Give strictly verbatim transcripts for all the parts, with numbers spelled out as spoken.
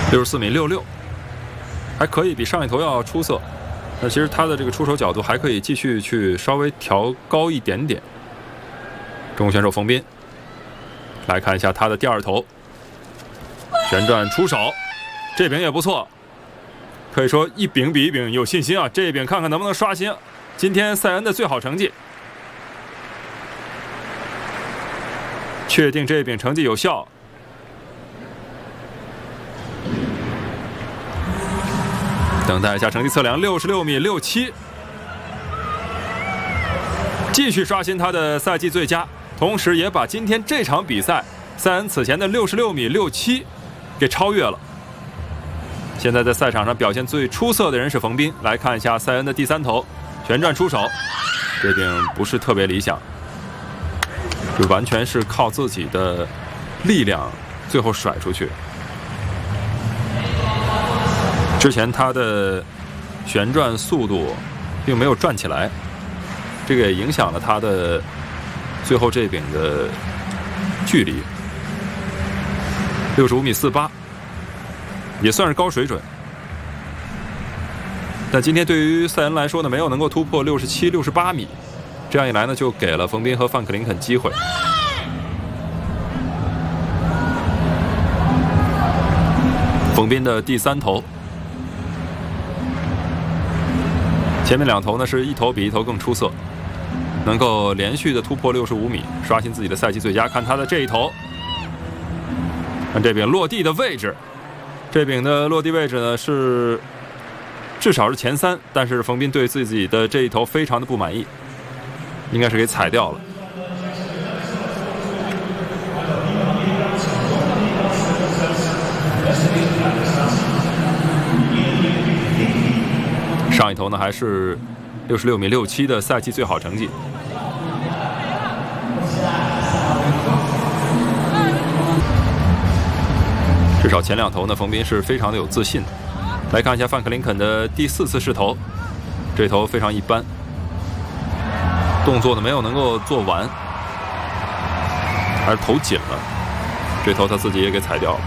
六十四米六六，还可以，比上一头要出色。那其实他的这个出手角度还可以继续去稍微调高一点点。中国选手冯彬，来看一下他的第二投，旋转出手，这柄也不错，可以说一柄比一柄有信心啊！这一柄看看能不能刷新今天塞恩的最好成绩。确定这一柄成绩有效。等待一下成绩测量，六十六米六七，继续刷新他的赛季最佳，同时也把今天这场比赛塞恩此前的六十六米六七给超越了。现在在赛场上表现最出色的人是冯彬。来看一下塞恩的第三投，旋转出手，这柄不是特别理想，就完全是靠自己的力量最后甩出去。之前他的旋转速度并没有转起来，这个也影响了他的最后这柄的距离。六十五米四八，也算是高水准。但今天对于塞恩来说呢，没有能够突破六十七、六十八米，这样一来呢，就给了冯彬和范克林肯机会。冯彬的第三投。前面两投呢是一投比一投更出色，能够连续的突破六十五米，刷新自己的赛季最佳。看他的这一投，看这柄落地的位置，这柄的落地位置呢是至少是前三，但是冯彬对自己的这一投非常的不满意，应该是给踩掉了。上一投呢还是六十六米六七的赛季最好成绩。至少前两投呢，冯彬是非常的有自信。来看一下范克林肯的第四次试投，这投非常一般，动作呢没有能够做完，还是投紧了，这投他自己也给踩掉了。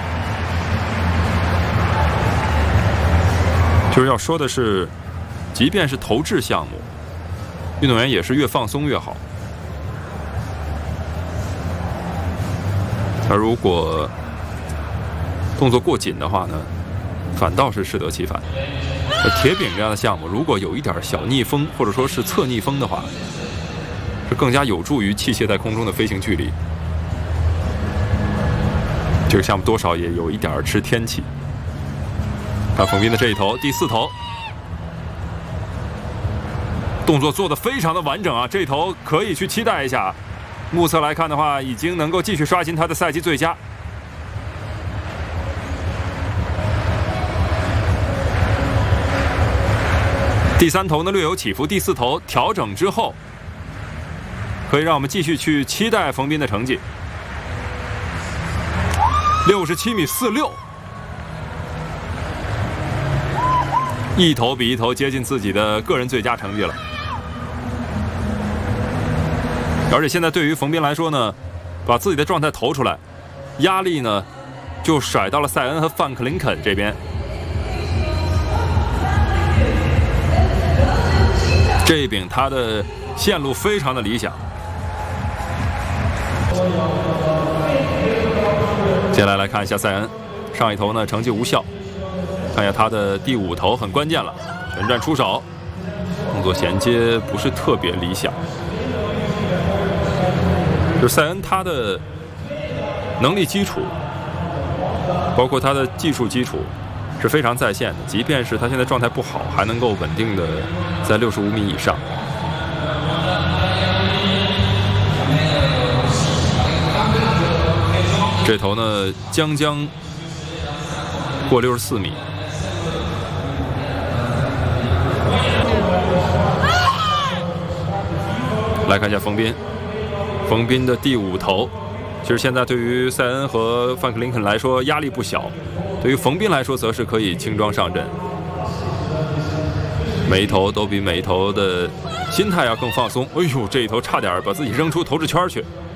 就是要说的是，即便是投掷项目，运动员也是越放松越好。他如果动作过紧的话呢，反倒是适得其反。而铁饼这样的项目，如果有一点小逆风或者说是侧逆风的话，是更加有助于器械在空中的飞行距离。这个项目多少也有一点吃天气。看冯彬的这一投，第四投，动作做得非常的完整啊！这一投可以去期待一下。目测来看的话，已经能够继续刷新他的赛季最佳。第三投呢略有起伏，第四投调整之后，可以让我们继续去期待冯彬的成绩。六十七米四六。一投比一投接近自己的个人最佳成绩了，而且现在对于冯彬来说呢，把自己的状态投出来，压力呢就甩到了塞恩和范克林肯这边。这一柄他的线路非常的理想。接下来来看一下塞恩，上一投呢成绩无效。看一下他的第五投很关键了，旋转出手，动作衔接不是特别理想。就是塞恩他的能力基础，包括他的技术基础是非常在线的，即便是他现在状态不好，还能够稳定的在六十五米以上。这头呢将将过六十四米。来看一下冯彬，冯彬的第五投，其实现在对于塞恩和范克林肯来说压力不小，对于冯彬来说则是可以轻装上阵，每一投都比每一投的心态要更放松。哎呦，这一投差点把自己扔出投掷圈去。